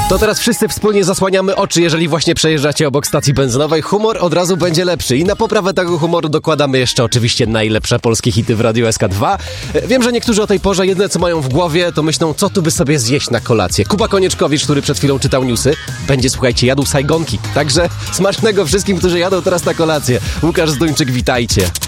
To teraz wszyscy wspólnie zasłaniamy oczy, jeżeli właśnie przejeżdżacie obok stacji benzynowej. Humor od razu będzie lepszy i na poprawę tego humoru dokładamy jeszcze oczywiście najlepsze polskie hity w Radiu SK2. Wiem, że niektórzy o tej porze jedyne co mają w głowie to myślą, co tu by sobie zjeść na kolację. Kuba Konieczkowicz, który przed chwilą czytał newsy, będzie, słuchajcie, jadł sajgonki. Także smacznego wszystkim, którzy jadą teraz na kolację. Łukasz Zduńczyk, witajcie.